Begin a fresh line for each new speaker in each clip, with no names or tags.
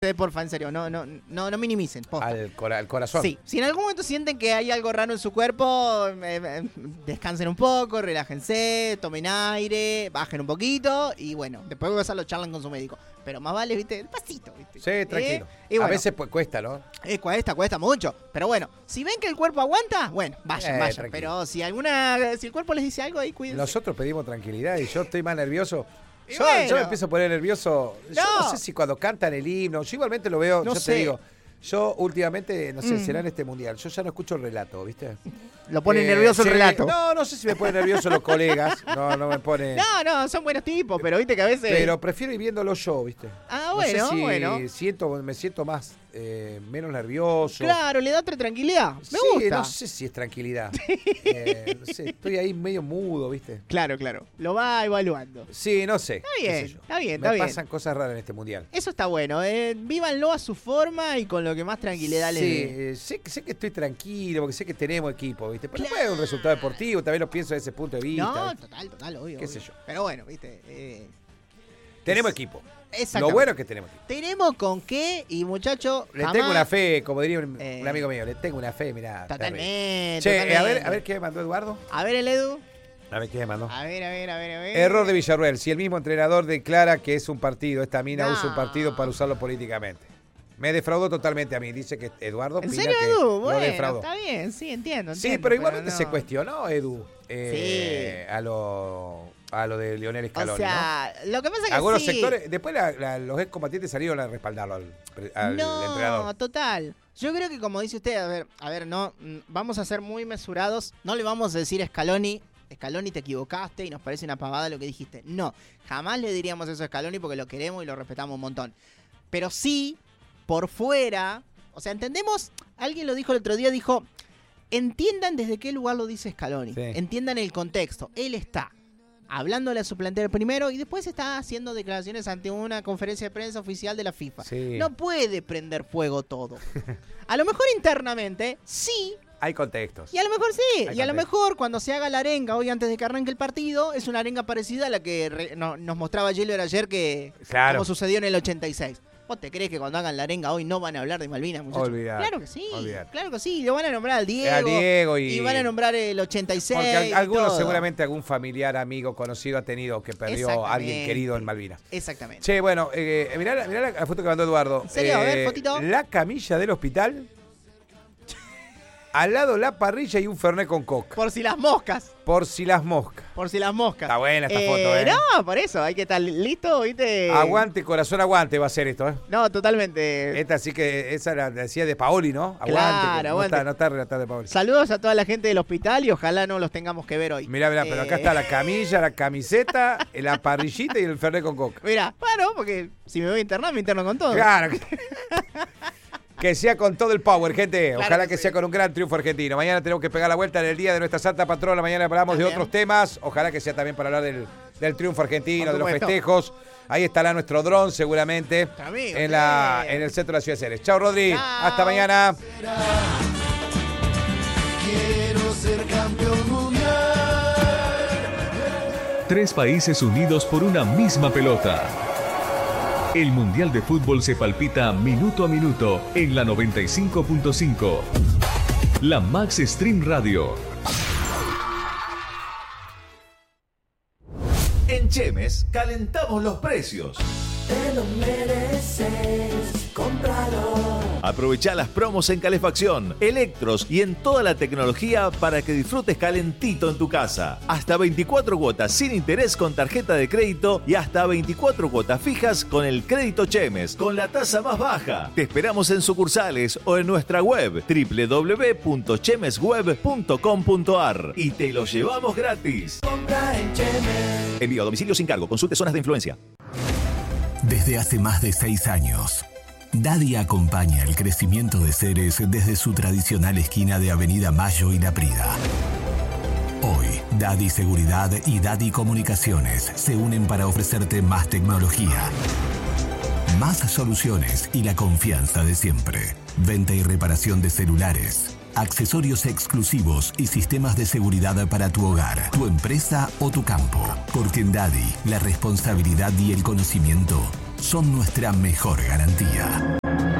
porfa, en serio, no minimicen. Posta.
Al corazón.
Sí, si en algún momento sienten que hay algo raro en su cuerpo, descansen un poco, relájense, tomen aire, bajen un poquito y bueno, después lo charlan con su médico. Pero más vale, viste, despacito, viste.
Sí, tranquilo.
Y bueno,
a veces pues, cuesta, ¿no?
Cuesta mucho. Pero bueno, si ven que el cuerpo aguanta, bueno, vayan.
Tranquilo.
Pero si el cuerpo les dice algo, ahí cuídense.
Nosotros pedimos tranquilidad y yo estoy más nervioso. Yo
bueno.
me empiezo a poner nervioso. Yo no sé si cuando cantan el himno, yo igualmente lo veo,
No
yo
sé.
te digo, yo últimamente, no sé, será en este mundial, yo ya no escucho el relato, ¿viste?
Lo pone nervioso el relato.
No sé si me pone nervioso los colegas, no me pone...
No, son buenos tipos, pero viste que a veces...
Pero prefiero ir viéndolo yo, ¿viste?
Ah,
No sé si
bueno.
me siento más, menos nervioso.
Claro, le da otra tranquilidad. Me gusta.
No sé si es tranquilidad. No sé, estoy ahí medio mudo, ¿viste?
Claro. Lo va evaluando.
Sí, no sé.
Está bien.
Me pasan cosas raras en este mundial.
Eso está bueno. Vívanlo a su forma y con lo que más tranquilidad les dé.
Sí, sé que estoy tranquilo, porque sé que tenemos equipo, ¿viste? Pero después es un resultado deportivo, también lo pienso desde ese punto de vista.
No, total, obvio.
Qué sé yo.
Pero bueno, ¿viste?
Tenemos equipo.
Exacto.
Lo bueno es que tenemos equipo.
Tenemos con qué y muchachos.
Le tengo una fe, como diría un amigo mío, le tengo una fe, mirá.
Totalmente.
Che, a ver qué me mandó Eduardo.
A ver el Edu.
A ver qué me mandó.
A ver.
Error de Villarruel. Si el mismo entrenador declara que es un partido, esta mina usa un partido para usarlo políticamente. Me defraudó totalmente a mí. Dice que Eduardo
¿En
opina
serio,
que
Edu?
lo
Bueno,
defraudó.
está bien, sí, entiendo.
Sí, pero igualmente
no.
se cuestionó, Edu,
Sí.
a lo de Lionel Scaloni.
O sea, lo que pasa es que
algunos
sí.
sectores, después los excombatientes salieron a respaldarlo al entrenador.
No, total. Yo creo que como dice usted, a ver, no, vamos a ser muy mesurados. No le vamos a decir a Scaloni, te equivocaste y nos parece una pavada lo que dijiste. No, jamás le diríamos eso a Scaloni porque lo queremos y lo respetamos un montón. Pero sí, por fuera, o sea, entendemos, alguien lo dijo el otro día, dijo, entiendan desde qué lugar lo dice Scaloni,
Sí.
entiendan el contexto. Él está hablándole a su plantel primero y después está haciendo declaraciones ante una conferencia de prensa oficial de la FIFA.
Sí.
No puede prender fuego todo. A lo mejor internamente, sí.
Hay contextos.
Y a lo mejor sí.
Hay
Y a lo
contexto.
mejor cuando se haga la arenga hoy antes de que arranque el partido, es una arenga parecida a la que nos mostraba Gilbert ayer, que
Claro.
como sucedió en el 86. ¿Vos te crees que cuando hagan la arenga hoy no van a hablar de Malvinas, muchachos?
Olvidate,
Claro que sí.
olvidate.
Claro que sí. Lo van a nombrar al Diego.
A Diego y
van a nombrar el 86.
Porque
y
algunos
todo.
seguramente algún familiar, amigo, conocido ha tenido que perdió a alguien querido en Malvinas.
Exactamente.
Che, bueno, mirá la foto que mandó Eduardo.
¿En serio? A ver, fotito.
La camilla del hospital. Al lado la parrilla y un fernet con coca.
Por si las moscas.
Por si las moscas.
Está
buena esta foto, ¿eh?
No, por eso, hay que estar listo, ¿viste?
Aguante, corazón, aguante va a ser esto, ¿eh?
No, totalmente.
Esta sí que, esa la decía de Paoli, ¿no? Aguante.
Claro,
que
aguante.
No está relatada de Paoli.
Saludos a toda la gente del hospital y ojalá no los tengamos que ver hoy.
Mirá, pero acá está la camilla, la camiseta, la parrillita y el fernet con coca.
Mirá, bueno, porque si me voy a internar, me interno con todo.
Claro. Que sea con todo el power, gente.
Claro
Ojalá
que
que
sí.
sea con un gran triunfo argentino. Mañana tenemos que pegar la vuelta en el día de nuestra Santa Patrona. Mañana hablamos de
También.
otros temas. Ojalá que sea también para hablar del triunfo argentino,
Por
de los
supuesto.
festejos. Ahí estará nuestro dron seguramente
Amigo,
en el centro de la ciudad de Ceres. Chao, Rodri.
Chao.
Hasta mañana.
Quiero ser campeón mundial.
3 países unidos por una misma pelota. El Mundial de Fútbol se palpita minuto a minuto en la 95.5. La Max Stream Radio.
En Chemes calentamos los precios.
Te lo mereces, cómpralo.
Aprovecha las promos en calefacción, electros y en toda la tecnología para que disfrutes calentito en tu casa. Hasta 24 cuotas sin interés con tarjeta de crédito y hasta 24 cuotas fijas con el crédito Chemes, con la tasa más baja. Te esperamos en sucursales o en nuestra web www.chemesweb.com.ar y te lo llevamos gratis.
Compra en Chemes.
Envío a domicilio sin cargo. Consulte zonas de influencia.
Desde hace más de 6 años, Daddy acompaña el crecimiento de Ceres desde su tradicional esquina de Avenida Mayo y La Prida. Hoy, Daddy Seguridad y Daddy Comunicaciones se unen para ofrecerte más tecnología, más soluciones y la confianza de siempre. Venta y reparación de celulares, accesorios exclusivos y sistemas de seguridad para tu hogar, tu empresa o tu campo. Porque en Daddy, la responsabilidad y el conocimiento son nuestra mejor garantía.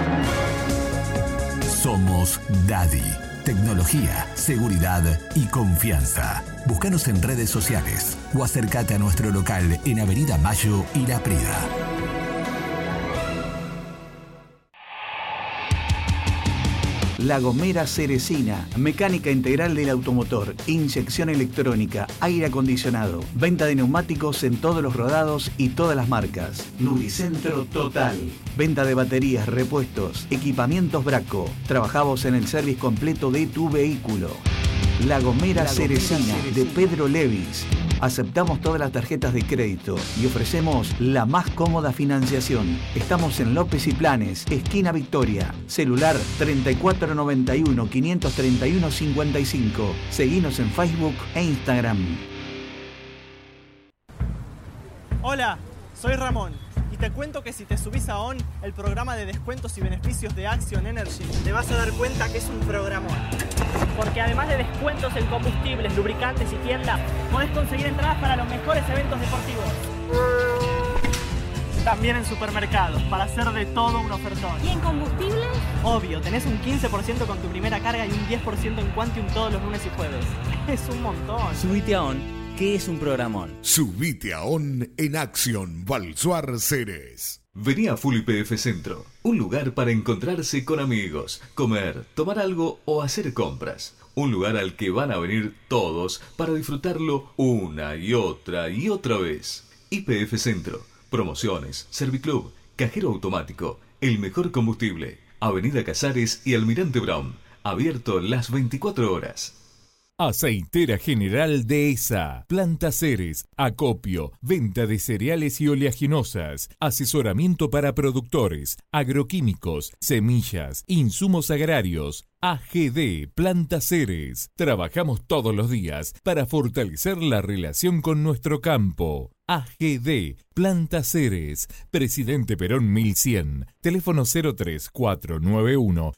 Somos Daddy. Tecnología, seguridad y confianza. Búscanos en redes sociales o acércate a nuestro local en Avenida Mayo y La Prida.
La Gomera Ceresina, mecánica integral del automotor, inyección electrónica, aire acondicionado, venta de neumáticos en todos los rodados y todas las marcas. Lubricentro total, venta de baterías, repuestos, equipamientos Braco. Trabajamos en el service completo de tu vehículo. La Gomera Ceresina de Pedro Levis. Aceptamos todas las tarjetas de crédito y ofrecemos la más cómoda financiación. Estamos en López y Planes, esquina Victoria. Celular 3491-531-55. Seguinos en Facebook e Instagram.
Hola, soy Ramón. Y te cuento que si te subís a ON, el programa de descuentos y beneficios de Action Energy, te vas a dar cuenta que es un programón.
Porque además de descuentos en combustibles, lubricantes y tiendas, podés conseguir entradas para los mejores eventos deportivos. También en supermercados, para hacer de todo un ofertón.
¿Y en combustibles?
Obvio, tenés un 15% con tu primera carga y un 10% en Quantium todos los lunes y jueves. Es un montón.
Subite a ON, que es un programón.
Subite a ON en Action Balsuar Ceres.
Vení a Full YPF Centro, un lugar para encontrarse con amigos, comer, tomar algo o hacer compras. Un lugar al que van a venir todos para disfrutarlo una y otra vez. YPF Centro, promociones, Serviclub, cajero automático, el mejor combustible, Avenida Casares y Almirante Brown, abierto las 24 horas.
Aceitera General Dehesa, Planta Ceres, acopio, venta de cereales y oleaginosas, asesoramiento para productores, agroquímicos, semillas, insumos agrarios. AGD Planta Ceres. Trabajamos todos los días para fortalecer la relación con nuestro campo. AGD Planta Ceres, Presidente Perón 1100, teléfono 03491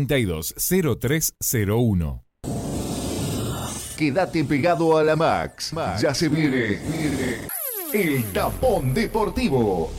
420301.
Quédate pegado a la Max. Ya se viene el tapón deportivo.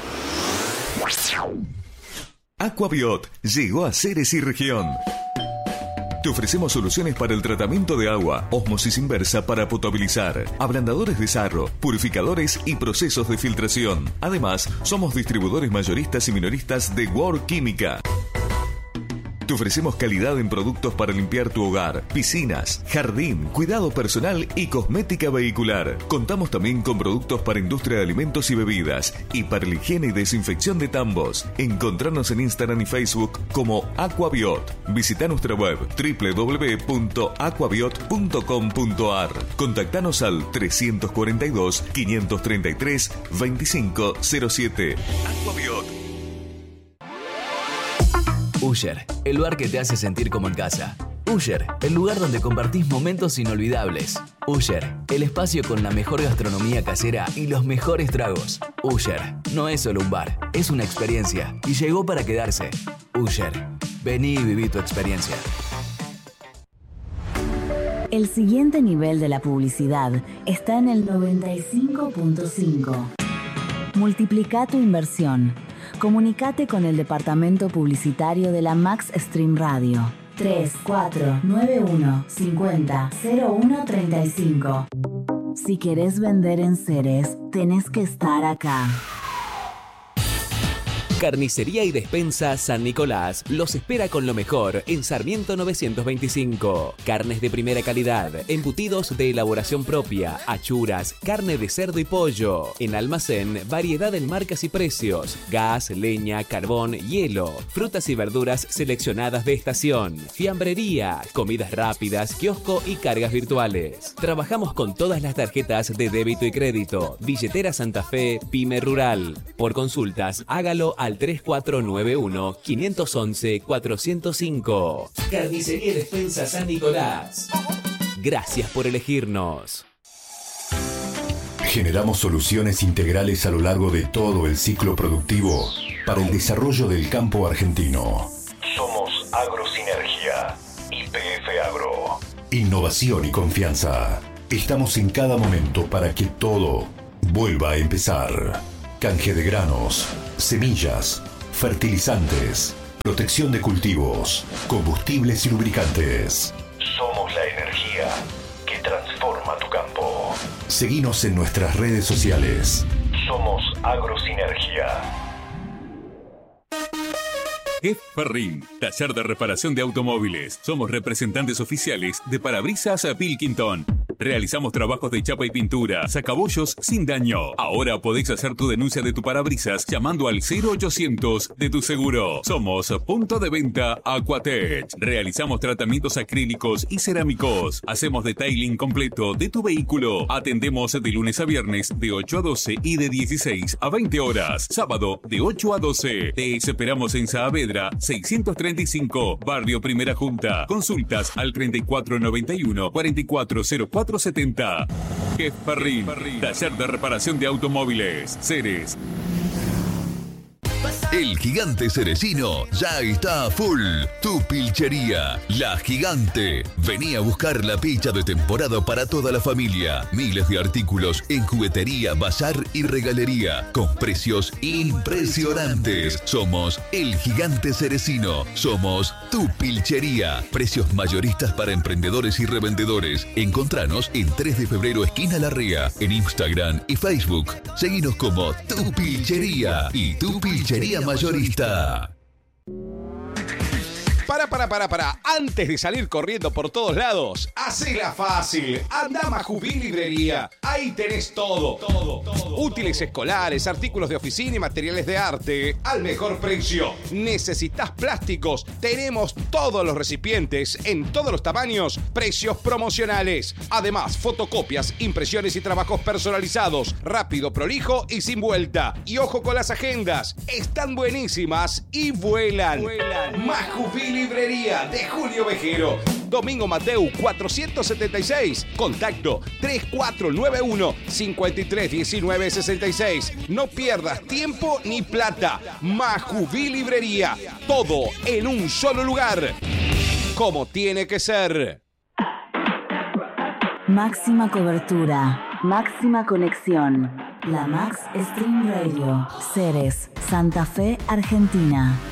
Aquabiot llegó a Ceres y región. Te ofrecemos soluciones para el tratamiento de agua, ósmosis inversa para potabilizar, ablandadores de sarro, purificadores y procesos de filtración. Además, somos distribuidores mayoristas y minoristas de World Química. Te ofrecemos calidad en productos para limpiar tu hogar, piscinas, jardín, cuidado personal y cosmética vehicular. Contamos también con productos para industria de alimentos y bebidas y para la higiene y desinfección de tambos. Encontrarnos en Instagram y Facebook como Aquabiot. Visita nuestra web www.aquabiot.com.ar. Contactanos al 342 533 2507. Aquabiot.
Usher, el lugar que te hace sentir como en casa. Usher, el lugar donde compartís momentos inolvidables. Usher, el espacio con la mejor gastronomía casera y los mejores tragos. Usher, no es solo un bar, es una experiencia y llegó para quedarse. Usher, vení y viví tu experiencia.
El siguiente nivel de la publicidad está en el 95.5. Multiplica tu inversión. Comunicate con el departamento publicitario de la Max Stream Radio. 3491 50 01 35. Si querés vender en Ceres, tenés que estar acá.
Carnicería y Despensa San Nicolás los espera con lo mejor en Sarmiento 925. Carnes de primera calidad, embutidos de elaboración propia, achuras, carne de cerdo y pollo. En almacén, variedad en marcas y precios, gas, leña, carbón, hielo, frutas y verduras seleccionadas de estación, fiambrería, comidas rápidas, kiosco y cargas virtuales. Trabajamos con todas las tarjetas de débito y crédito, billetera Santa Fe, Pyme Rural. Por consultas, hágalo al 3491-511-405. Carnicería y Despensa San Nicolás. Gracias por elegirnos.
Generamos soluciones integrales a lo largo de todo el ciclo productivo para el desarrollo del campo argentino.
Somos Agrosinergia. YPF Agro.
Innovación y confianza. Estamos en cada momento para que todo vuelva a empezar. Canje de granos, semillas, fertilizantes, protección de cultivos, combustibles y lubricantes. Somos la energía que transforma tu campo. Seguinos en nuestras redes sociales. Somos Agrosinergia.
Ferrin, taller de reparación de automóviles. Somos representantes oficiales de Parabrisas Pilkington. Realizamos trabajos de chapa y pintura, sacabollos sin daño. Ahora podés hacer tu denuncia de tu parabrisas llamando al 0800 de tu seguro. Somos punto de venta Aquatech. Realizamos tratamientos acrílicos y cerámicos. Hacemos detailing completo de tu vehículo. Atendemos de lunes a viernes de 8 a 12 y de 16 a 20 horas. Sábado de 8 a 12. Te esperamos en Saavedra 635, Barrio Primera Junta. Consultas al 3491 440470. Ferrin, taller de reparación de automóviles. Ceres.
El Gigante Cerecino ya está a full. Tu pilchería, La Gigante. Vení a buscar la picha de temporada para toda la familia. Miles de artículos en juguetería, bazar y regalería. Con precios impresionantes. Somos El Gigante Cerecino. Somos tu pilchería. Precios mayoristas para emprendedores y revendedores. Encontranos en 3 de febrero, esquina Larrea. En Instagram y Facebook. Seguinos como Tu Pilchería y Tu Pilchería Mayorista.
Para. Antes de salir corriendo por todos lados, hacela fácil. Anda a Majubil Librería. Ahí tenés todo. Útiles escolares, artículos de oficina y materiales de arte al mejor precio. ¿Necesitas plásticos? Tenemos todos los recipientes en todos los tamaños, precios promocionales. Además, fotocopias, impresiones y trabajos personalizados. Rápido, prolijo y sin vuelta. Y ojo con las agendas. Están buenísimas y vuelan. Majubil Librería de Julio Vejero. Domingo Mateu 476. Contacto 3491 531966. No pierdas tiempo ni plata. Majubil Librería. Todo en un solo lugar. Como tiene que ser.
Máxima cobertura. Máxima conexión. La Max Stream Radio. Ceres, Santa Fe, Argentina.